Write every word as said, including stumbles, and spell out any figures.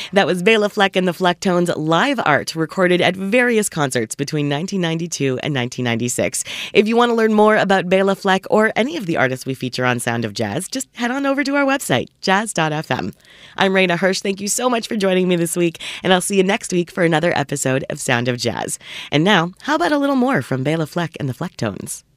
That was Bela Fleck and the Flecktones live art recorded at various concerts between nineteen ninety-two and nineteen ninety-six. If you want to learn more about Bela Fleck or any of the artists we feature on Sound of Jazz, just head on over to our website, jazz dot f m. I'm Raina Hirsch. Thank you so much for joining me this week, and I'll see you next week for another episode of Sound of Jazz. And now, how about a little more from Bela Fleck and the Flecktones?